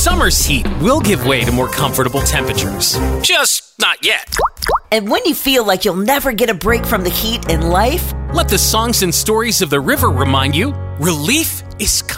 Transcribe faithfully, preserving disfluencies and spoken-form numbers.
Summer's heat will give way to more comfortable temperatures. Just not yet. And when you feel like you'll never get a break from the heat in life, let the songs and stories of the river remind you, relief is coming.